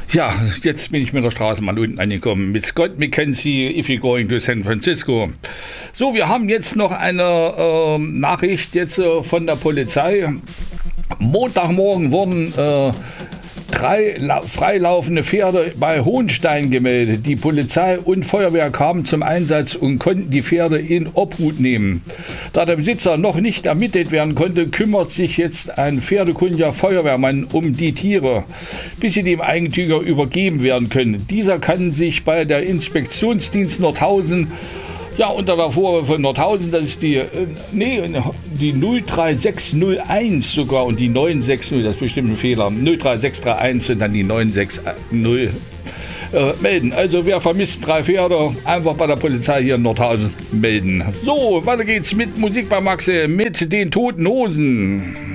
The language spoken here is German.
Ja, jetzt bin ich mit der Straßenbahn unten angekommen. Mit Scott McKenzie, If You're Going to San Francisco. So, wir haben jetzt noch eine Nachricht jetzt von der Polizei. Montagmorgen wurden drei freilaufende Pferde bei Hohenstein gemeldet. Die Polizei und Feuerwehr kamen zum Einsatz und konnten die Pferde in Obhut nehmen. Da der Besitzer noch nicht ermittelt werden konnte, kümmert sich jetzt ein pferdekundiger Feuerwehrmann um die Tiere, bis sie dem Eigentümer übergeben werden können. Dieser kann sich bei der Inspektionsdienst Nordhausen unter der Vorwahl von Nordhausen, das ist die 03601 sogar und die 960, das ist bestimmt ein Fehler, 03631 und dann die 960 melden. Also wer vermisst 3 Pferde, einfach bei der Polizei hier in Nordhausen melden. So, weiter geht's mit Musik bei Maxe, mit den Toten Hosen.